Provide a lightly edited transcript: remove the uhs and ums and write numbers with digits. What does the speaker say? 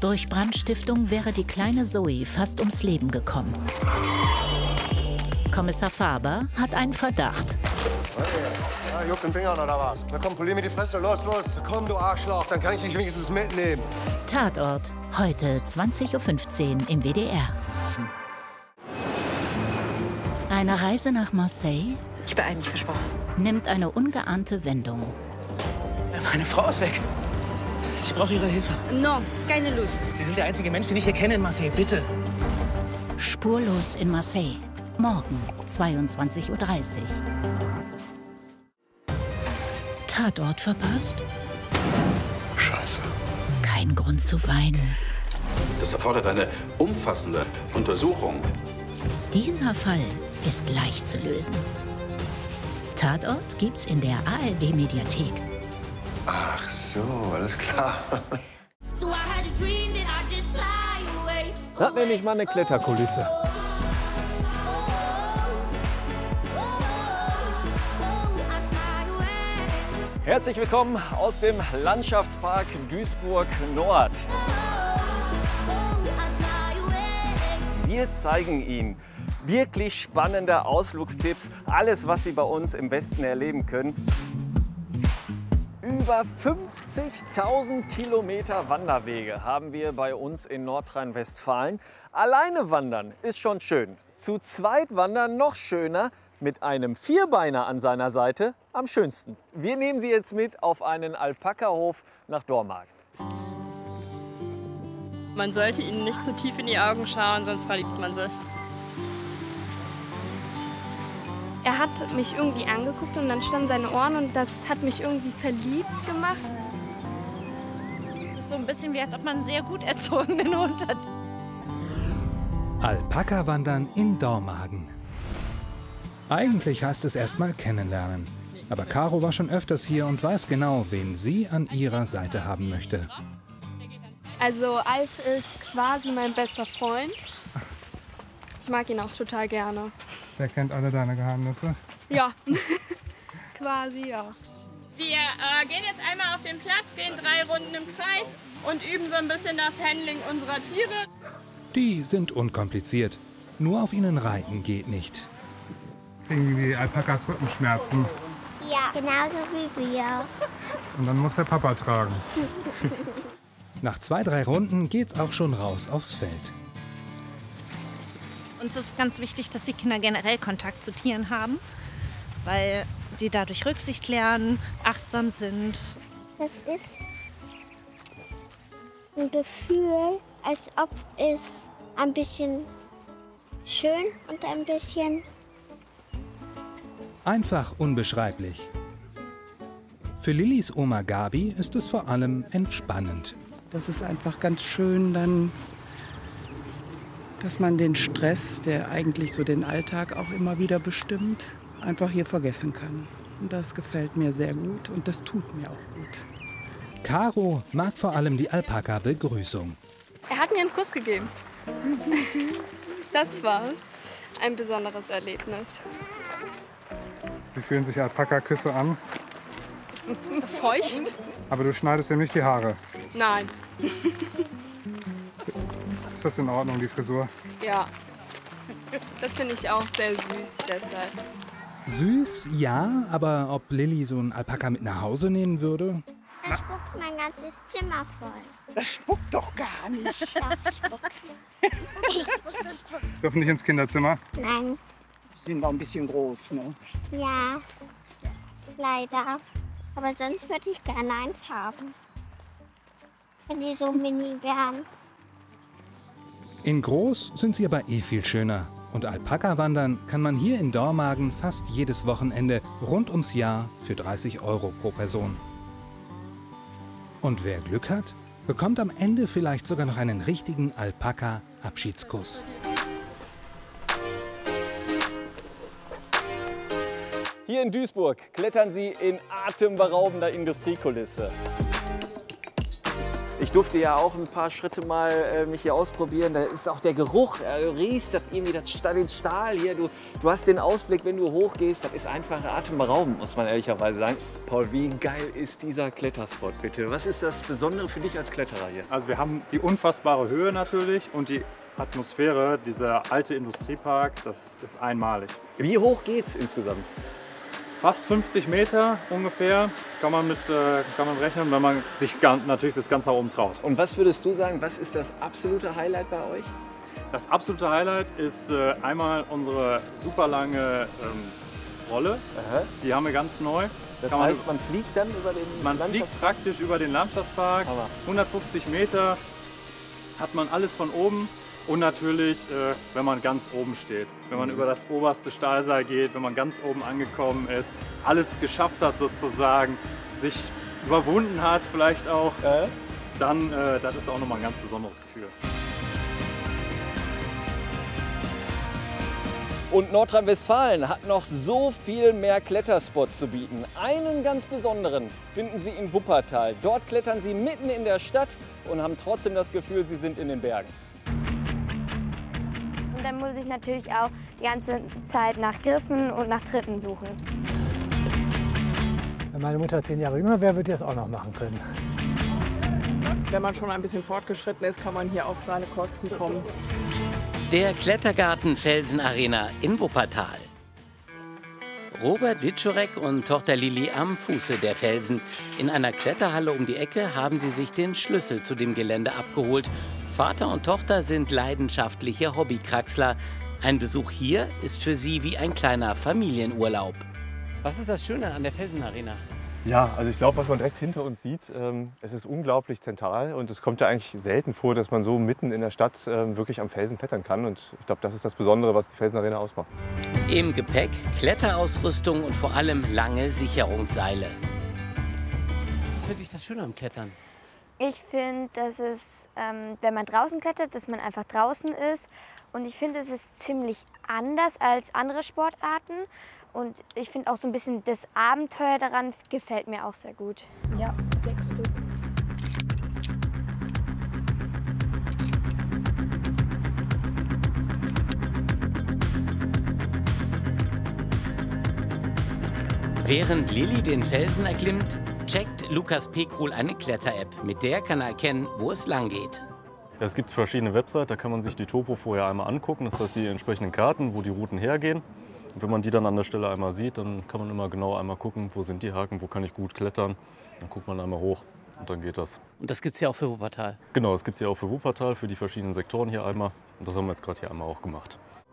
Durch Brandstiftung wäre die kleine Zoe fast ums Leben gekommen. Kommissar Faber hat einen Verdacht. Ja, Jucks im Finger oder was? Na komm, polier mir die Fresse, los, los. Komm, du Arschloch, dann kann ich dich wenigstens mitnehmen. Tatort, heute 20:15 Uhr im WDR. Eine Reise nach Marseille Ich beeile mich, versprochen. nimmt eine ungeahnte Wendung. Meine Frau ist weg. Ich brauche Ihre Hilfe. No, keine Lust. Sie sind der einzige Mensch, den ich hier kenne in Marseille. Bitte. Spurlos in Marseille. Morgen, 22:30 Uhr. Tatort verpasst? Scheiße. Kein Grund zu weinen. Das erfordert eine umfassende Untersuchung. Dieser Fall ist leicht zu lösen. Tatort gibt's in der ARD-Mediathek. Ach so, alles klar. Das nenne ich mal eine Kletterkulisse. Herzlich willkommen aus dem Landschaftspark Duisburg-Nord. Wir zeigen Ihnen wirklich spannende Ausflugstipps, alles, was Sie bei uns im Westen erleben können. Über 50.000 Kilometer Wanderwege haben wir bei uns in Nordrhein-Westfalen. Alleine wandern ist schon schön. Zu zweit wandern noch schöner, mit einem Vierbeiner an seiner Seite am schönsten. Wir nehmen Sie jetzt mit auf einen Alpakahof nach Dormagen. Man sollte ihnen nicht zu tief in die Augen schauen, sonst verliebt man sich. Er hat mich irgendwie angeguckt und dann standen seine Ohren und das hat mich irgendwie verliebt gemacht. Das ist so ein bisschen wie, als ob man einen sehr gut erzogenen Hund hat. Alpaka-Wandern in Dormagen. Eigentlich heißt es erstmal kennenlernen. Aber Caro war schon öfters hier und weiß genau, wen sie an ihrer Seite haben möchte. Also Alf ist quasi mein bester Freund. Ich mag ihn auch total gerne. Der kennt alle deine Geheimnisse? Ja, quasi ja. Wir gehen jetzt einmal auf den Platz, gehen 3 Runden im Kreis und üben so ein bisschen das Handling unserer Tiere. Die sind unkompliziert. Nur auf ihnen reiten geht nicht. Kriegen die Alpakas Rückenschmerzen? Ja, genauso wie wir. Und dann muss der Papa tragen. Nach 2, 3 Runden geht's auch schon raus aufs Feld. Uns ist ganz wichtig, dass die Kinder generell Kontakt zu Tieren haben, weil sie dadurch Rücksicht lernen, achtsam sind. Das ist ein Gefühl, als ob es ein bisschen schön und ein bisschen... Einfach unbeschreiblich. Für Lillys Oma Gabi ist es vor allem entspannend. Das ist einfach ganz schön dann, dass man den Stress, der eigentlich so den Alltag auch immer wieder bestimmt, einfach hier vergessen kann. Und das gefällt mir sehr gut und das tut mir auch gut. Caro mag vor allem die Alpaka-Begrüßung. Er hat mir einen Kuss gegeben. Das war ein besonderes Erlebnis. Wie fühlen sich Alpaka-Küsse an? Feucht? Aber du schneidest ihm nicht die Haare. Nein. Ist das in Ordnung, die Frisur? Ja. Das finde ich auch sehr süß deshalb. Süß, ja, aber ob Lilly so einen Alpaka mit nach Hause nehmen würde? Er spuckt mein ganzes Zimmer voll. Das spuckt doch gar nicht. Doch, spuckt. Dürfen nicht ins Kinderzimmer? Nein. Die sind auch ein bisschen groß, ne? Ja, leider. Aber sonst würde ich gerne eins haben. Wenn die so mini wären. In groß sind sie aber eh viel schöner. Und Alpaka wandern kann man hier in Dormagen fast jedes Wochenende rund ums Jahr für 30 € pro Person. Und wer Glück hat, bekommt am Ende vielleicht sogar noch einen richtigen Alpaka-Abschiedskuss. Hier in Duisburg klettern Sie in atemberaubender Industriekulisse. Ich durfte ja auch ein paar Schritte mal mich hier ausprobieren. Da ist auch der Geruch, du riechst das irgendwie den Stahl hier. Du hast den Ausblick, wenn du hochgehst. Das ist einfach atemberaubend, muss man ehrlicherweise sagen. Paul, wie geil ist dieser Kletterspot bitte? Was ist das Besondere für dich als Kletterer hier? Also wir haben die unfassbare Höhe natürlich und die Atmosphäre, dieser alte Industriepark, das ist einmalig. Wie hoch geht's insgesamt? Fast 50 Meter ungefähr kann man rechnen, wenn man sich natürlich bis ganz nach oben traut. Und was würdest du sagen, was ist das absolute Highlight bei euch? Das absolute Highlight ist einmal unsere super lange Rolle. Aha. Die haben wir ganz neu. Das heißt, man fliegt dann über den Landschaftspark? Man fliegt praktisch über den Landschaftspark. Hammer. 150 Meter hat man alles von oben. Und natürlich, wenn man ganz oben steht, wenn man über das oberste Stahlseil geht, wenn man ganz oben angekommen ist, alles geschafft hat sozusagen, sich überwunden hat vielleicht auch, dann das ist auch nochmal ein ganz besonderes Gefühl. Und Nordrhein-Westfalen hat noch so viel mehr Kletterspots zu bieten. Einen ganz besonderen finden Sie in Wuppertal. Dort klettern Sie mitten in der Stadt und haben trotzdem das Gefühl, Sie sind in den Bergen. Und dann muss ich natürlich auch die ganze Zeit nach Griffen und nach Tritten suchen. Wenn meine Mutter 10 Jahre jünger wäre, würde ich das auch noch machen können. Wenn man schon ein bisschen fortgeschritten ist, kann man hier auf seine Kosten kommen. Der Klettergarten Felsenarena in Wuppertal. Robert Wiczorek und Tochter Lili am Fuße der Felsen. In einer Kletterhalle um die Ecke haben sie sich den Schlüssel zu dem Gelände abgeholt. Vater und Tochter sind leidenschaftliche Hobbykraxler. Ein Besuch hier ist für sie wie ein kleiner Familienurlaub. Was ist das Schöne an der Felsenarena? Ja, also ich glaube, was man direkt hinter uns sieht, es ist unglaublich zentral und es kommt ja eigentlich selten vor, dass man so mitten in der Stadt wirklich am Felsen klettern kann. Und ich glaube, das ist das Besondere, was die Felsenarena ausmacht. Im Gepäck Kletterausrüstung und vor allem lange Sicherungsseile. Was ist für dich das Schöne am Klettern? Ich finde, dass es, wenn man draußen klettert, dass man einfach draußen ist. Und ich finde, es ist ziemlich anders als andere Sportarten. Und ich finde auch so ein bisschen das Abenteuer daran gefällt mir auch sehr gut. Ja, 6 Stück. Während Lilly den Felsen erklimmt, checkt Lukas Pekrul eine Kletter-App. Mit der kann er erkennen, wo es lang geht. Ja, es gibt verschiedene Websites, da kann man sich die Topo vorher einmal angucken. Das heißt, die entsprechenden Karten, wo die Routen hergehen. Und wenn man die dann an der Stelle einmal sieht, dann kann man immer genau einmal gucken, wo sind die Haken, wo kann ich gut klettern. Dann guckt man einmal hoch und dann geht das. Und das gibt es ja auch für Wuppertal? Genau, das gibt es ja auch für Wuppertal, für die verschiedenen Sektoren hier einmal. Und das haben wir jetzt gerade hier einmal auch gemacht.